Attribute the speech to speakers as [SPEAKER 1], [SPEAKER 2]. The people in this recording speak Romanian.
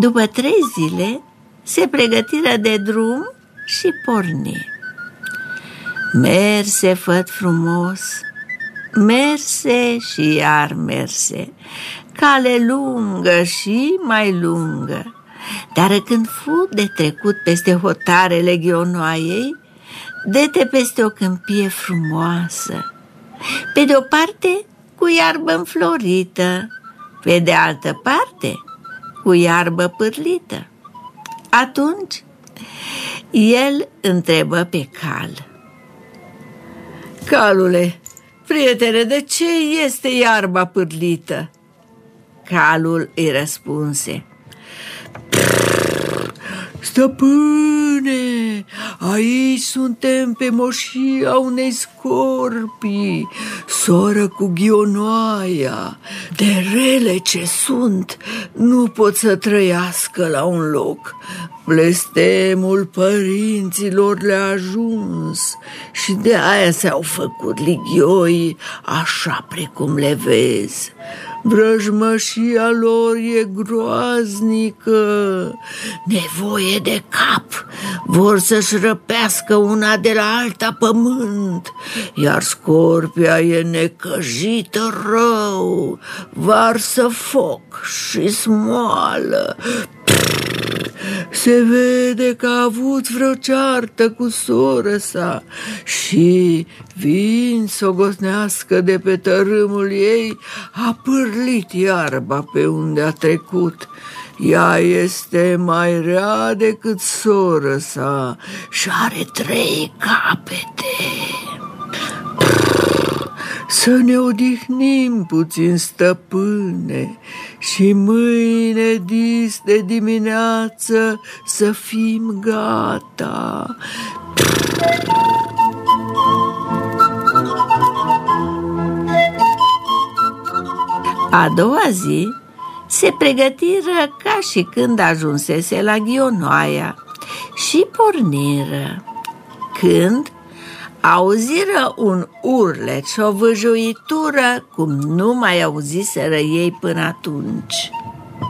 [SPEAKER 1] După 3 zile se pregătiră de drum și porni. Merse făt frumos, merse și iar merse, cale lungă și mai lungă. Dar când fu de trecut peste hotarele Ghionoaiei, dete peste o câmpie frumoasă, pe de o parte cu iarbă înflorită, pe de altă parte cu iarbă pârlită. Atunci el întrebă pe cal: Calule, prietene, de ce este iarba pârlită? Calul îi răspunse: Stăpâne, aici suntem pe moșia unei scorpii, soră cu Ghionoaia. De rele ce sunt, nu pot să trăiască la un loc. Blestemul părinților le-a ajuns și de aia s-au făcut lighioi așa precum le vezi. Vrăjmășia lor e groaznică, nevoie de cap, vor să-și răpească una de la alta pământ, iar scorpia e necăjită rău, varsă foc și smoală. Se vede că a avut vreo ceartă cu soră sa și, fiind să o gosnească de pe tărâmul ei, a pârlit iarba pe unde a trecut. Ea este mai rea decât soră sa și are 3 capete. Să ne odihnim puțin, stăpâne, și mâine dis de dimineață să fim gata. A doua zi se pregătiră ca și când ajunsese la Ghionoaia și porniră, când auziră un urlet și o vâjuitură cum nu mai auziseră ei până atunci.